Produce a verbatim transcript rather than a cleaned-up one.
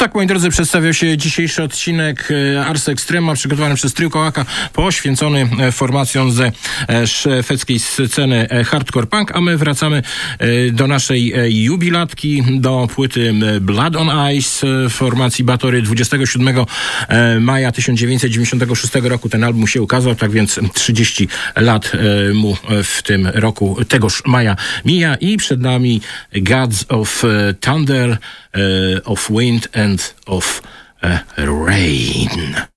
Tak, moi drodzy, przedstawia się dzisiejszy odcinek Ars Extrema, przygotowany przez Trio Kołaka, poświęcony formacjom ze szwedzkiej sceny hardcore punk, a my wracamy do naszej jubilatki, do płyty Blood on Ice formacji Batory. dwudziestego siódmego maja tysiąc dziewięćset dziewięćdziesiątego szóstego roku ten album się ukazał, tak więc trzydzieści lat mu w tym roku, tegoż maja mija i przed nami Gods of Thunder, of Wind and of Rain.